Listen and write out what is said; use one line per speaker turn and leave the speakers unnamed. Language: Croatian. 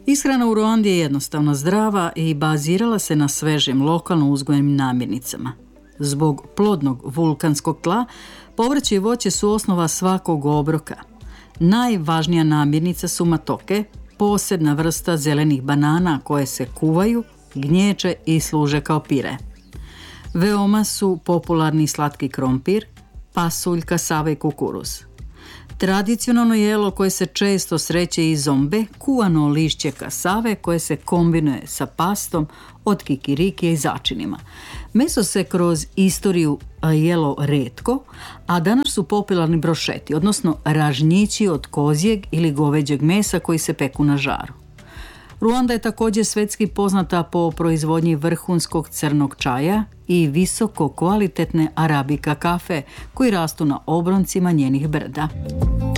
Ishrana u Ruandi je jednostavno zdrava i bazirala se na svežim, lokalno uzgojenim namirnicama. Zbog plodnog vulkanskog tla, povrće i voće su osnova svakog obroka. Najvažnija namirnica su matoke, posebna vrsta zelenih banana koje se kuvaju, gnječe i služe kao pire. Veoma su popularni slatki krompir, pasulj, kasava i kukuruz. Tradicionalno jelo koje se često sreće i zombe, kuvano lišće kasave koje se kombinuje sa pastom od kikirikija i začinima. Meso se kroz istoriju jelo retko, a danas su popularni brošeti, odnosno ražnjići od kozjeg ili goveđeg mesa koji se peku na žaru. Ruanda je također svjetski poznata po proizvodnji vrhunskog crnog čaja i visoko kvalitetne arabika kafe koji rastu na obroncima njenih brda.